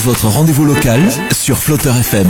votre rendez-vous local sur Flotteur FM.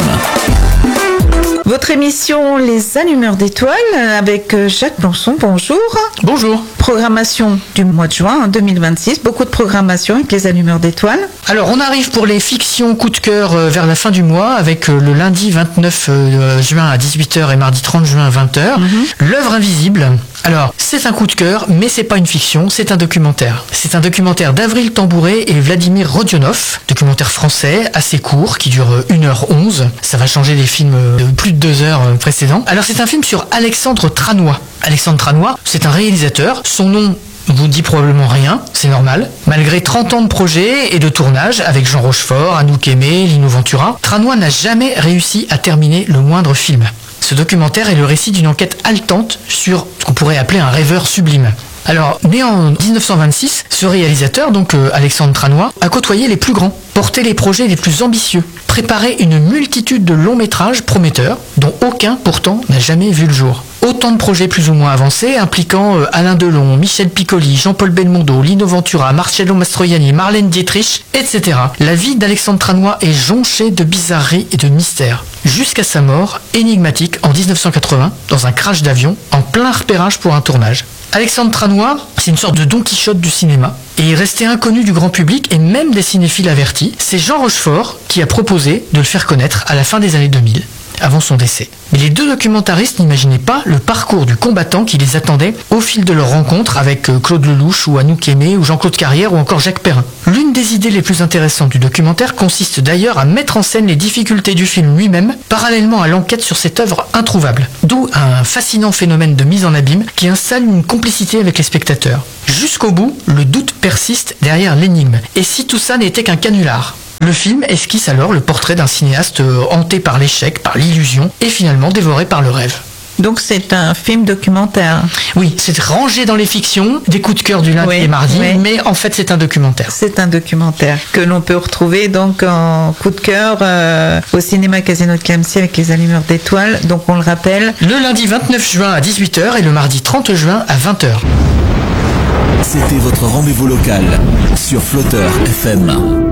Votre émission Les Allumeurs d'étoiles avec Jacques Plançon, bonjour. Bonjour. Programmation du mois de juin 2026, beaucoup de programmation avec Les Allumeurs d'étoiles. Alors on arrive pour les fictions coup de cœur vers la fin du mois avec le lundi 29 juin à 18h et mardi 30 juin à 20h. L'œuvre invisible. Alors c'est un coup de cœur mais c'est pas une fiction, c'est un documentaire. C'est un documentaire d'Avril Tambouret et Vladimir Rodionov, documentaire français assez court qui dure 1h11. Ça va changer des films de plus de 2 heures précédents. Alors c'est un film sur Alexandre Tranois. Alexandre Tranois, c'est un réalisateur. Son nom vous dit probablement rien, c'est normal. Malgré 30 ans de projet et de tournage avec Jean Rochefort, Anouk Aimée, Lino Ventura, Tranois n'a jamais réussi à terminer le moindre film. Ce documentaire est le récit d'une enquête haletante sur ce qu'on pourrait appeler un rêveur sublime. Alors, né en 1926, ce réalisateur, donc Alexandre Tranois, a côtoyé les plus grands, porté les projets les plus ambitieux, préparé une multitude de longs métrages prometteurs, dont aucun pourtant n'a jamais vu le jour. Autant de projets plus ou moins avancés impliquant Alain Delon, Michel Piccoli, Jean-Paul Belmondo, Lino Ventura, Marcello Mastroianni, Marlène Dietrich, etc. La vie d'Alexandre Tranois est jonchée de bizarreries et de mystères. Jusqu'à sa mort, énigmatique en 1980, dans un crash d'avion, en plein repérage pour un tournage. Alexandre Tranois, c'est une sorte de Don Quichotte du cinéma, et est resté inconnu du grand public et même des cinéphiles avertis. C'est Jean Rochefort qui a proposé de le faire connaître à la fin des années 2000. Avant son décès. Mais les deux documentaristes n'imaginaient pas le parcours du combattant qui les attendait au fil de leur rencontre avec Claude Lelouch ou Anouk Aimée ou Jean-Claude Carrière ou encore Jacques Perrin. L'une des idées les plus intéressantes du documentaire consiste d'ailleurs à mettre en scène les difficultés du film lui-même parallèlement à l'enquête sur cette œuvre introuvable. D'où un fascinant phénomène de mise en abîme qui installe une complicité avec les spectateurs. Jusqu'au bout, le doute persiste derrière l'énigme. Et si tout ça n'était qu'un canular ? Le film esquisse alors le portrait d'un cinéaste hanté par l'échec, par l'illusion et finalement dévoré par le rêve. Donc c'est un film documentaire. Oui, c'est rangé dans les fictions, des coups de cœur du lundi et mardi, mais en fait c'est un documentaire. C'est un documentaire que l'on peut retrouver donc en coup de cœur au cinéma Casino de Clamecy avec Les Allumeurs d'étoiles. Donc on le rappelle. Le lundi 29 juin à 18h et le mardi 30 juin à 20h. C'était votre rendez-vous local sur Flotteur FM.